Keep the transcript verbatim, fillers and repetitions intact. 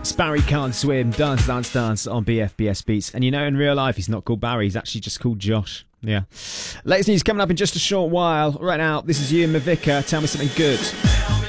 Barry Can't Swim, Dance Dance Dance on B F B S Beats. And you know, in real life, he's not called Barry, he's actually just called Josh. Yeah. Latest news coming up in just a short while. Right now, this is you and Mavica. Tell me something good.